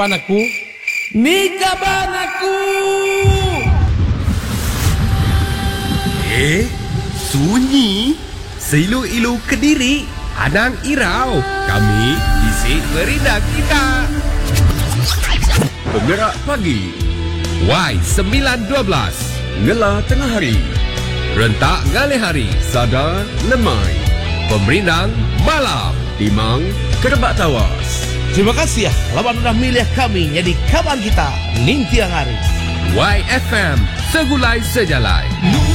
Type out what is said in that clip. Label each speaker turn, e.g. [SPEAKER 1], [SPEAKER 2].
[SPEAKER 1] Panaku, ni kaban aku.
[SPEAKER 2] Sunyi. Seilu-ilu Kediri, Anang Irau. Kami isi merindah kita. Penggerak pagi. Y912. Ngela tengah hari. Rentak ngalih hari. Sadar lemai. Pemerindang malam. Timang kerebak tawas.
[SPEAKER 1] Terima kasih ya, lawan dah milih kami jadi kawan kita, Ning Tiang Hari.
[SPEAKER 2] YFM, segulai sejalai.